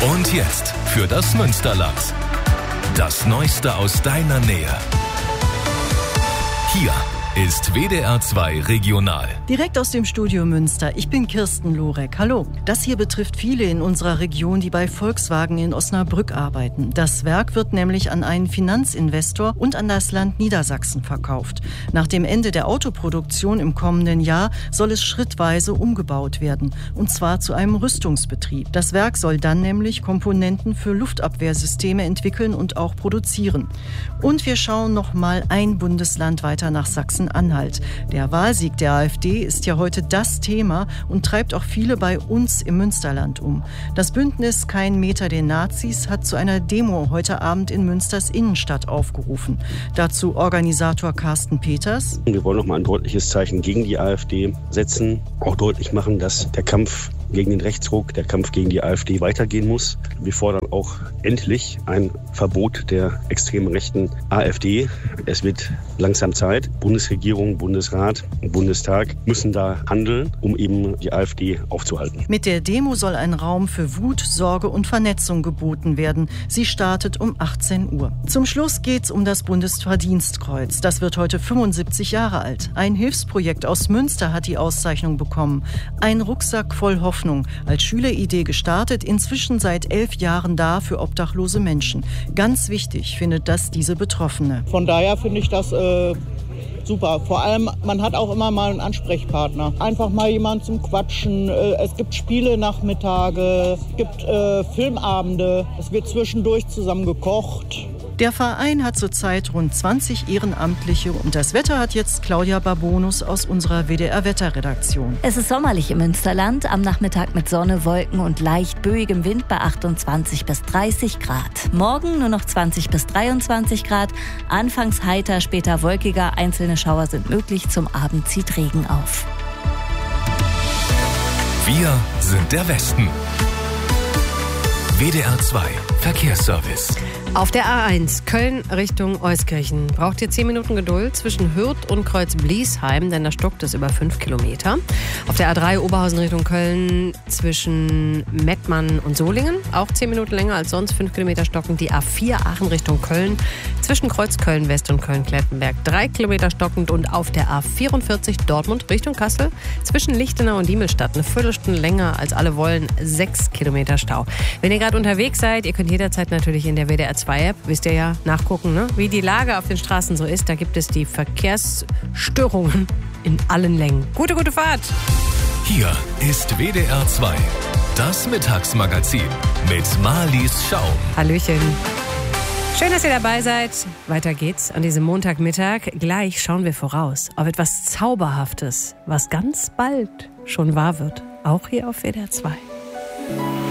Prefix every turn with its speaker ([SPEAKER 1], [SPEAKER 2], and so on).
[SPEAKER 1] Und jetzt für das Münsterland. Das Neueste aus deiner Nähe. Hier ist WDR 2 Regional.
[SPEAKER 2] Direkt aus dem Studio Münster. Ich bin Kirsten Lorek. Hallo. Das hier betrifft viele in unserer Region, die bei Volkswagen in Osnabrück arbeiten. Das Werk wird nämlich an einen Finanzinvestor und an das Land Niedersachsen verkauft. Nach dem Ende der Autoproduktion im kommenden Jahr soll es schrittweise umgebaut werden. Und zwar zu einem Rüstungsbetrieb. Das Werk soll dann nämlich Komponenten für Luftabwehrsysteme entwickeln und auch produzieren. Und wir schauen noch mal ein Bundesland weiter nach Sachsen-Anhalt. Der Wahlsieg der AfD ist ja heute das Thema und treibt auch viele bei uns im Münsterland um. Das Bündnis Kein Meter den Nazis hat zu einer Demo heute Abend in Münsters Innenstadt aufgerufen. Dazu Organisator Carsten Peters.
[SPEAKER 3] Wir wollen noch mal ein deutliches Zeichen gegen die AfD setzen, auch deutlich machen, dass der Kampf gegen den Rechtsruck, der Kampf gegen die AfD weitergehen muss. Wir fordern auch endlich ein Verbot der extremen rechten AfD. Es wird langsam Zeit. Bundesregierung, Bundesrat und Bundestag müssen da handeln, um eben die AfD aufzuhalten.
[SPEAKER 2] Mit der Demo soll ein Raum für Wut, Sorge und Vernetzung geboten werden. Sie startet um 18 Uhr. Zum Schluss geht's um das Bundesverdienstkreuz. Das wird heute 75 Jahre alt. Ein Hilfsprojekt aus Münster hat die Auszeichnung bekommen. Ein Rucksack voll Hoffnung. Als Schüleridee gestartet, inzwischen seit 11 Jahren da für obdachlose Menschen. Ganz wichtig findet das diese Betroffene.
[SPEAKER 4] Von daher finde ich das super. Vor allem, man hat auch immer mal einen Ansprechpartner. Einfach mal jemanden zum Quatschen. Es gibt Spiele-Nachmittage, es gibt Filmabende. Es wird zwischendurch zusammen gekocht.
[SPEAKER 2] Der Verein hat zurzeit rund 20 Ehrenamtliche und das Wetter hat jetzt Claudia Barbonus aus unserer WDR-Wetterredaktion.
[SPEAKER 5] Es ist sommerlich im Münsterland, am Nachmittag mit Sonne, Wolken und leicht böigem Wind bei 28 bis 30 Grad. Morgen nur noch 20 bis 23 Grad, anfangs heiter, später wolkiger, einzelne Schauer sind möglich, zum Abend zieht Regen auf.
[SPEAKER 1] Wir sind der Westen. WDR 2 Verkehrsservice.
[SPEAKER 6] Auf der A1 Köln Richtung Euskirchen braucht ihr 10 Minuten Geduld zwischen Hürth und Kreuz-Bliesheim, denn da stockt es über 5 Kilometer. Auf der A3 Oberhausen Richtung Köln zwischen Mettmann und Solingen auch 10 Minuten länger als sonst, 5 Kilometer stockend. Die A4 Aachen Richtung Köln zwischen Kreuz Köln-West und Köln-Klettenberg 3 Kilometer stockend. Und auf der A44 Dortmund Richtung Kassel zwischen Lichtenau und Diemelstadt eine Viertelstunde länger als alle wollen, 6 Kilometer Stau. Wenn ihr gerade unterwegs seid, ihr könnt jederzeit natürlich in der WDR 2-App, wisst ihr ja, nachgucken, ne? Wie die Lage auf den Straßen so ist. Da gibt es die Verkehrsstörungen in allen Längen. Gute Fahrt!
[SPEAKER 1] Hier ist WDR 2, das Mittagsmagazin mit Marlies Schaum.
[SPEAKER 6] Hallöchen. Schön, dass ihr dabei seid. Weiter geht's an diesem Montagmittag. Gleich schauen wir voraus auf etwas Zauberhaftes, was ganz bald schon wahr wird. Auch hier auf WDR 2.